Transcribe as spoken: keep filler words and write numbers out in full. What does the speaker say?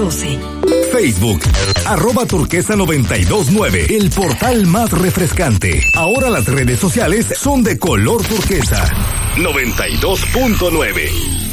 doce. Facebook, arroba turquesa noventa y dos nueve, el portal más refrescante. Ahora las redes sociales son de color turquesa. noventa y dos punto nueve.